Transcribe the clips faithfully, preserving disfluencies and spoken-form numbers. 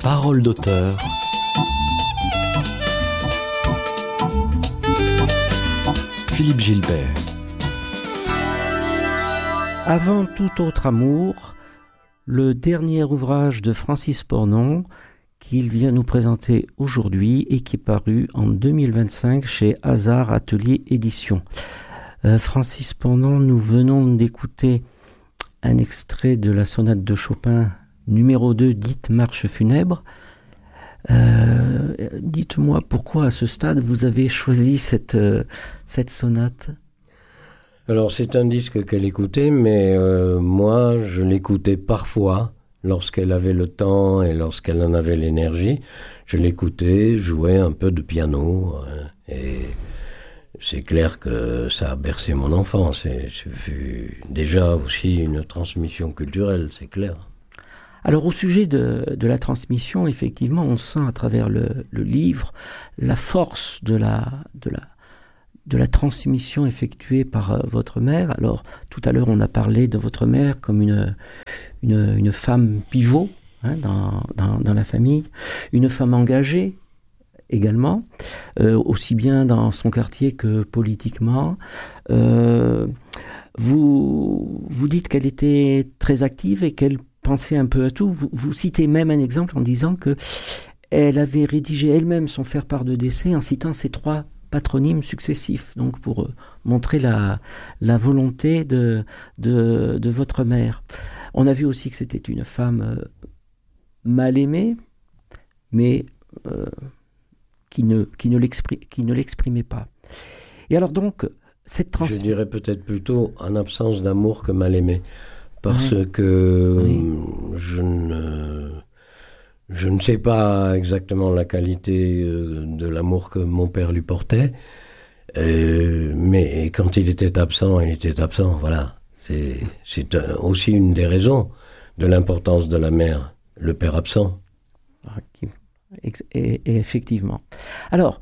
Parole d'auteur. Philippe Gilbert. Avant tout autre amour, le dernier ouvrage de Francis Pornon qu'il vient nous présenter aujourd'hui et qui est paru en deux mille vingt-cinq chez Hasard Atelier Éditions. Euh, Francis Pornon, nous venons d'écouter un extrait de la sonate de Chopin numéro deux, dite Marche funèbre. Euh, dites-moi pourquoi à ce stade vous avez choisi cette, euh, cette sonate. Alors c'est un disque qu'elle écoutait, mais euh, moi je l'écoutais parfois lorsqu'elle avait le temps et lorsqu'elle en avait l'énergie. Je l'écoutais jouer un peu de piano euh, et c'est clair que ça a bercé mon enfance. Et c'est vu déjà aussi une transmission culturelle, c'est clair. Alors au sujet de, de la transmission, effectivement, on sent à travers le, le livre la force de la, de, la, de la transmission effectuée par euh, votre mère. Alors tout à l'heure, on a parlé de votre mère comme une, une, une femme pivot hein, dans, dans, dans la famille, une femme engagée également, euh, aussi bien dans son quartier que politiquement. Euh, vous, vous dites qu'elle était très active et qu'elle pensait un peu à tout. Vous, vous citez même un exemple en disant que elle avait rédigé elle-même son faire-part de décès en citant ses trois patronymes successifs, donc pour euh, montrer la, la volonté de, de, de votre mère. On a vu aussi que c'était une femme euh, mal aimée, mais euh, qui, ne, qui, ne l'expri- qui ne l'exprimait pas. Et alors donc, cette transmission... Je dirais peut-être plutôt en absence d'amour que mal aimé. Parce oui. que oui. je, ne, je ne sais pas exactement la qualité de l'amour que mon père lui portait, euh, mais quand il était absent, il était absent, voilà. C'est, c'est aussi une des raisons de l'importance de la mère, le père absent. Et, et, et effectivement. Alors,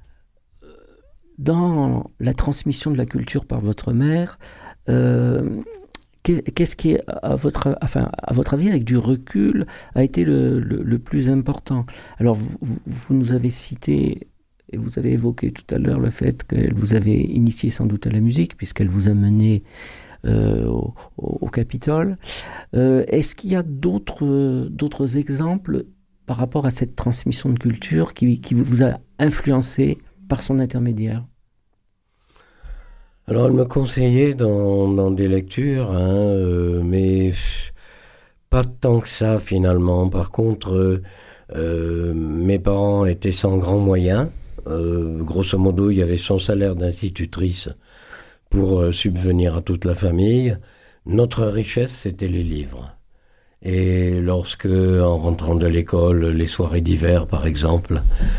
dans la transmission de la culture par votre mère, euh, qu'est-ce qui, à votre, enfin, à votre avis, avec du recul, a été le, le, le plus important? Alors, vous, vous nous avez cité, et vous avez évoqué tout à l'heure le fait qu'elle vous avait initié sans doute à la musique, puisqu'elle vous a mené euh, au, au Capitole. Euh, est-ce qu'il y a d'autres, d'autres exemples par rapport à cette transmission de culture qui, qui vous a influencé par son intermédiaire? Alors, elle me conseillait dans, dans des lectures, hein, euh, mais pas tant que ça, finalement. Par contre, euh, euh, mes parents étaient sans grands moyens. Euh, grosso modo, il y avait son salaire d'institutrice pour euh, subvenir à toute la famille. Notre richesse, c'était les livres. Et lorsque, en rentrant de l'école, les soirées d'hiver, par exemple...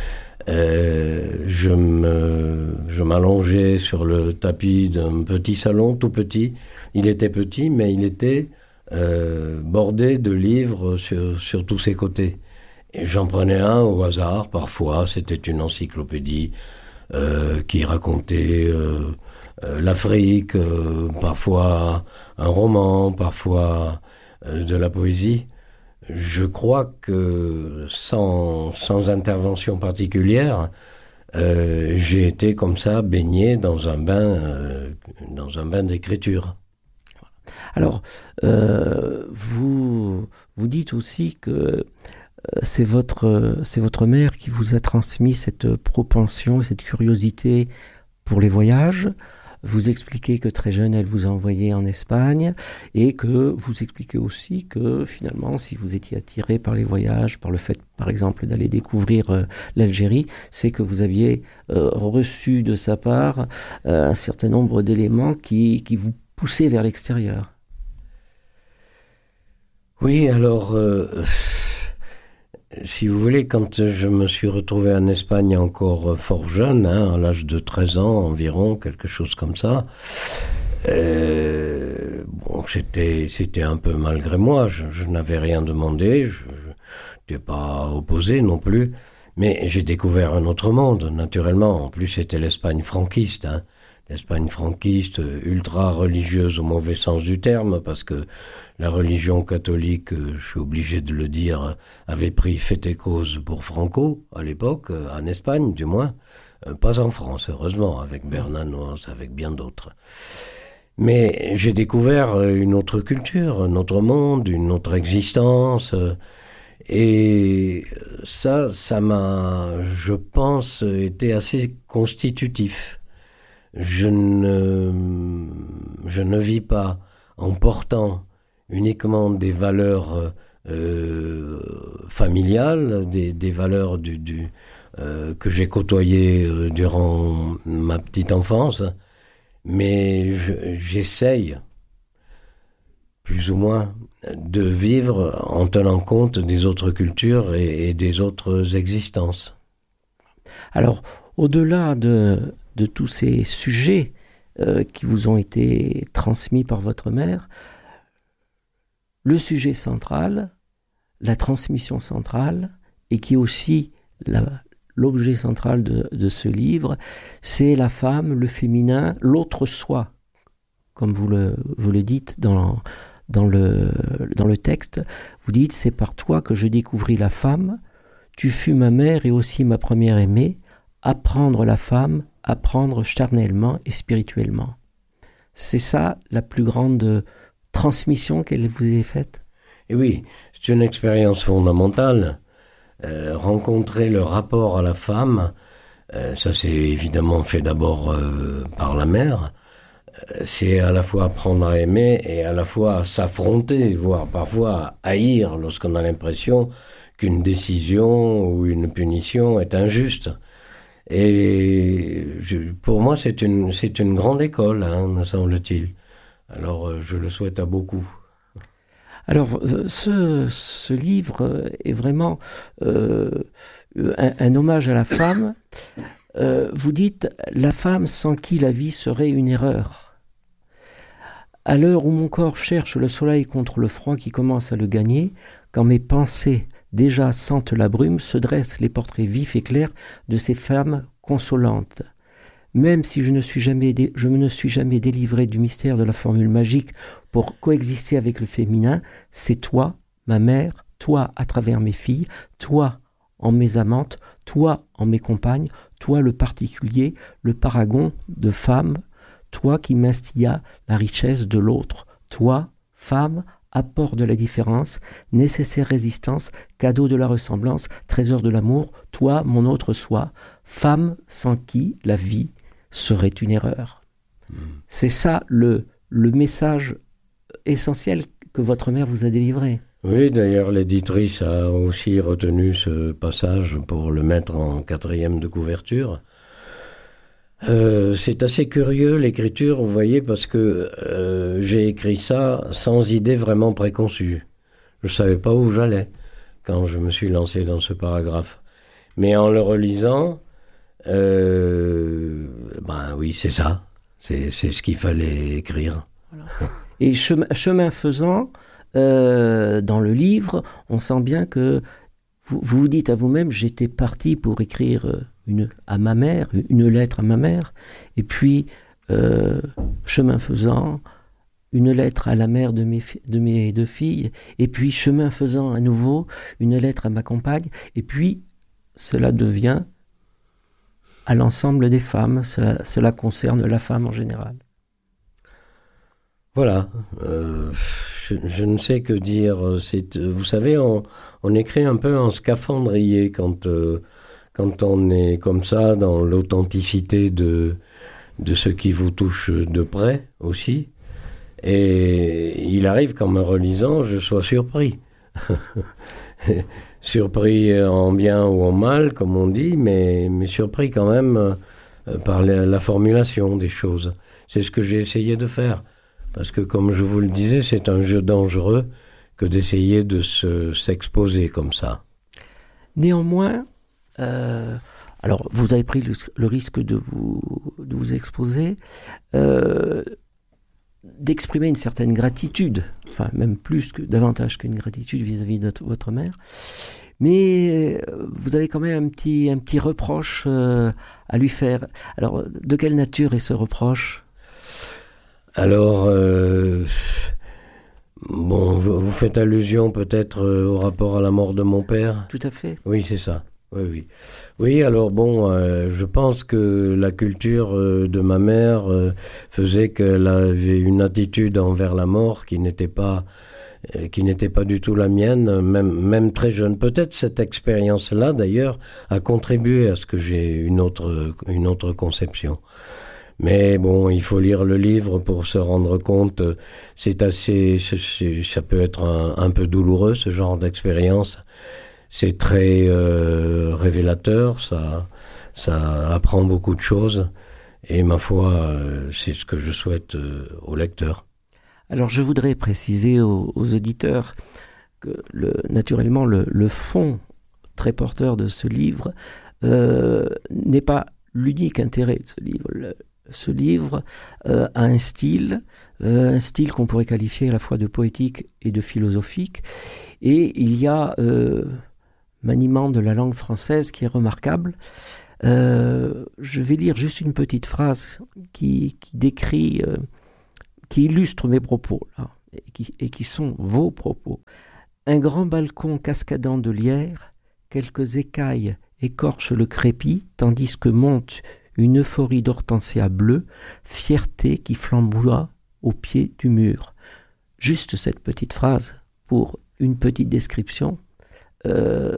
Euh, je, me, je m'allongeais sur le tapis d'un petit salon, tout petit. Il était petit, mais il était euh, bordé de livres sur, sur tous ses côtés. Et j'en prenais un au hasard, parfois. C'était une encyclopédie euh, qui racontait euh, euh, l'Afrique, euh, parfois un roman, parfois euh, de la poésie. Je crois que sans, sans intervention particulière, euh, j'ai été comme ça baigné dans un bain, euh, dans un bain d'écriture. Alors, euh, vous, vous dites aussi que euh, c'est votre, c'est votre mère qui vous a transmis cette propension, cette curiosité pour les voyages. Vous expliquez que très jeune, elle vous a envoyé en Espagne et que vous expliquez aussi que finalement, si vous étiez attiré par les voyages, par le fait, par exemple, d'aller découvrir euh, l'Algérie, c'est que vous aviez euh, reçu de sa part euh, un certain nombre d'éléments qui, qui vous poussaient vers l'extérieur. Oui, alors... Euh... Si vous voulez, quand je me suis retrouvé en Espagne encore fort jeune, hein, à l'âge de treize ans environ, quelque chose comme ça, euh, bon, c'était, c'était un peu malgré moi, je, je n'avais rien demandé, je n'étais pas opposé non plus, mais j'ai découvert un autre monde, naturellement. En plus, c'était l'Espagne franquiste, hein. l'Espagne franquiste, ultra religieuse au mauvais sens du terme, parce que la religion catholique, je suis obligé de le dire, avait pris fait et cause pour Franco, à l'époque, en Espagne du moins, pas en France, heureusement, avec Bernanos, avec bien d'autres. Mais j'ai découvert une autre culture, un autre monde, une autre existence, et ça, ça m'a, je pense, été assez constitutif. Je ne, je ne vis pas en portant uniquement des valeurs euh, familiales, des, des valeurs du, du, euh, que j'ai côtoyées euh, durant ma petite enfance, mais je, j'essaye, plus ou moins, de vivre en tenant compte des autres cultures et, et des autres existences. Alors, au-delà de, de tous ces sujets euh, qui vous ont été transmis par votre mère, le sujet central, la transmission centrale, et qui est aussi la, l'objet central de, de ce livre, c'est la femme, le féminin, l'autre soi, comme vous le, vous le dites dans, dans, le, dans le texte. Vous dites « C'est par toi que je découvris la femme, tu fus ma mère et aussi ma première aimée, apprendre la femme, apprendre charnellement et spirituellement. » C'est ça la plus grande transmission qu'elle vous ait faite? Et oui, c'est une expérience fondamentale. Euh, rencontrer le rapport à la femme, euh, ça s'est évidemment fait d'abord euh, par la mère. Euh, c'est à la fois apprendre à aimer et à la fois à s'affronter, voire parfois à haïr lorsqu'on a l'impression qu'une décision ou une punition est injuste. Et je, pour moi, c'est une, c'est une grande école, hein, me semble-t-il. Alors, euh, je le souhaite à beaucoup. Alors, ce, ce livre est vraiment euh, un, un hommage à la femme. Euh, vous dites « La femme sans qui la vie serait une erreur ». À l'heure où mon corps cherche le soleil contre le froid qui commence à le gagner, quand mes pensées déjà sentent la brume, se dressent les portraits vifs et clairs de ces femmes consolantes. Même si je ne suis jamais, dé- je ne suis jamais délivré du mystère de la formule magique pour coexister avec le féminin, c'est toi, ma mère, toi à travers mes filles, toi en mes amantes, toi en mes compagnes, toi le particulier, le paragon de femme, toi qui m'instilla la richesse de l'autre, toi, femme, apport de la différence, nécessaire résistance, cadeau de la ressemblance, trésor de l'amour, toi, mon autre soi, femme sans qui la vie serait une erreur. Mmh. C'est ça le, le message essentiel que votre mère vous a délivré. Oui, d'ailleurs, l'éditrice a aussi retenu ce passage pour le mettre en quatrième de couverture. Euh, c'est assez curieux l'écriture, vous voyez, parce que euh, j'ai écrit ça sans idée vraiment préconçue. Je ne savais pas où j'allais quand je me suis lancé dans ce paragraphe. Mais en le relisant, euh, ben oui, c'est ça. C'est, c'est ce qu'il fallait écrire. Voilà. Et chemin, chemin faisant, euh, dans le livre, on sent bien que vous vous, vous dites à vous-même, j'étais parti pour écrire une, à ma mère, une lettre à ma mère, et puis, euh, chemin faisant, une lettre à la mère de mes, de mes deux filles, et puis, chemin faisant à nouveau, une lettre à ma compagne, et puis, cela devient à l'ensemble des femmes, cela, cela concerne la femme en général. Voilà, euh, je, je ne sais que dire. C'est, vous savez, on, on écrit un peu en scaphandrier quand, euh, quand on est comme ça, dans l'authenticité de, de ce qui vous touche de près aussi. Et il arrive qu'en me relisant, je sois surpris. Surpris en bien ou en mal, comme on dit, mais, mais surpris quand même euh, par la, la formulation des choses. C'est ce que j'ai essayé de faire. Parce que, comme je vous le disais, c'est un jeu dangereux que d'essayer de se, s'exposer comme ça. Néanmoins, euh, alors vous avez pris le, le risque de vous, de vous exposer, euh, d'exprimer une certaine gratitude, enfin même plus que davantage qu'une gratitude vis-à-vis de votre mère. Mais vous avez quand même un petit, un petit reproche euh, à lui faire. Alors, de quelle nature est ce reproche ? Alors, euh, bon, vous, vous faites allusion peut-être euh, au rapport à la mort de mon père ? Tout à fait. Oui, c'est ça. Oui, oui. Oui, alors bon, euh, je pense que la culture euh, de ma mère euh, faisait qu'elle avait une attitude envers la mort qui n'était pas qui n'était pas du tout la mienne, même, même très jeune. Peut-être cette expérience-là, d'ailleurs, a contribué à ce que j'ai une autre, une autre conception. Mais bon, il faut lire le livre pour se rendre compte. C'est assez, c'est, ça peut être un, un peu douloureux, ce genre d'expérience. C'est très euh, révélateur, ça, ça apprend beaucoup de choses. Et ma foi, euh, c'est ce que je souhaite euh, au lecteur. Alors je voudrais préciser aux, aux auditeurs que le, naturellement le, le fond très porteur de ce livre euh, n'est pas l'unique intérêt de ce livre. Le, ce livre euh, a un style, euh, un style qu'on pourrait qualifier à la fois de poétique et de philosophique, et il y a euh, maniement de la langue française qui est remarquable. Euh, je vais lire juste une petite phrase qui, qui décrit... Euh, qui illustrent mes propos, là, et, qui, et qui sont vos propos. Un grand balcon cascadant de lierre, quelques écailles écorchent le crépi, tandis que monte une euphorie d'hortensia bleue, fierté qui flamboie au pied du mur. Juste cette petite phrase pour une petite description. Euh,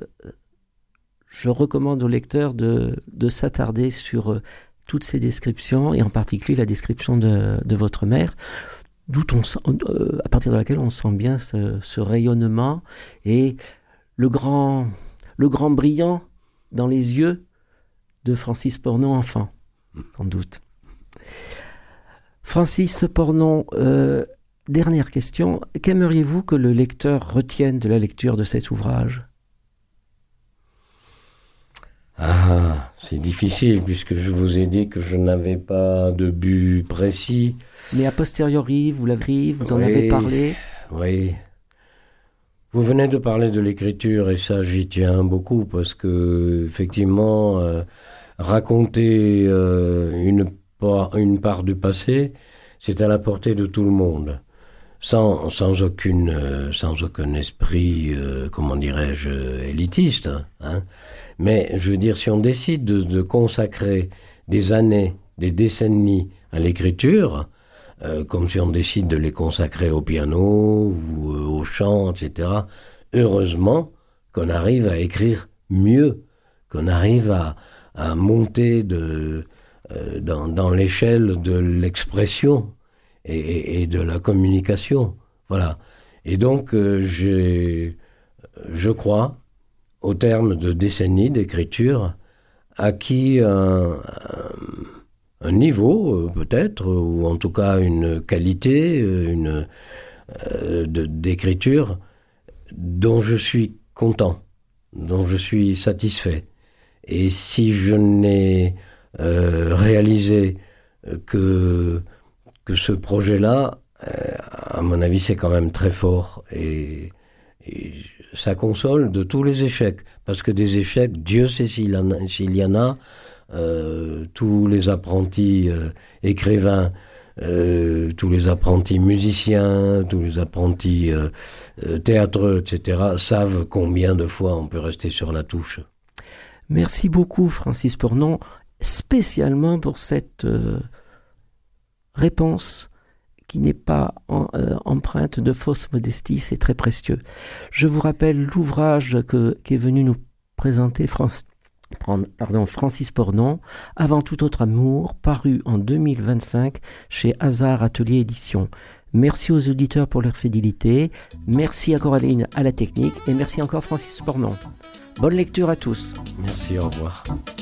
je recommande au lecteur de, de s'attarder sur... Euh, toutes ces descriptions, et en particulier la description de, de votre mère, d'où on sent, euh, à partir de laquelle on sent bien ce, ce rayonnement et le grand, le grand brillant dans les yeux de Francis Pornon enfant, sans doute. Francis Pornon, euh, dernière question, qu'aimeriez-vous que le lecteur retienne de la lecture de cet ouvrage ? Ah, c'est difficile puisque je vous ai dit que je n'avais pas de but précis. Mais a posteriori, vous l'avez, vous en oui, avez parlé. Oui. Vous venez de parler de l'écriture et ça, j'y tiens beaucoup parce que effectivement, euh, raconter euh, une, part, une part du passé, c'est à la portée de tout le monde, sans, sans aucune, euh, sans aucun esprit, euh, comment dirais-je, élitiste, hein. Mais je veux dire, si on décide de, de consacrer des années, des décennies à l'écriture, euh, comme si on décide de les consacrer au piano ou euh, au chant, et cetera, heureusement qu'on arrive à écrire mieux, qu'on arrive à, à monter de, euh, dans, dans l'échelle de l'expression et, et, et de la communication. Voilà. Et donc, euh, j'ai, je crois, au terme de décennies d'écriture, acquis un, un, un niveau, peut-être, ou en tout cas une qualité une, euh, de, d'écriture dont je suis content, dont je suis satisfait. Et si je n'ai euh, réalisé que, que ce projet-là, euh, à mon avis, c'est quand même très fort et, et ça console de tous les échecs, parce que des échecs, Dieu sait s'il y en a, s'il y en a euh, tous les apprentis euh, écrivains, euh, tous les apprentis musiciens, tous les apprentis euh, euh, théâtreux, et cetera, savent combien de fois on peut rester sur la touche. Merci beaucoup, Francis Pornon, spécialement pour cette euh, réponse qui n'est pas en, euh, empreinte de fausse modestie, c'est très précieux. Je vous rappelle l'ouvrage que, qui est venu nous présenter France, pardon, Francis Pornon, Avant tout autre amour, paru en deux mille vingt-cinq chez Hazard Atelier Édition. Merci aux auditeurs pour leur fidélité, merci à Coraline à la technique et merci encore Francis Pornon. Bonne lecture à tous. Merci, au revoir.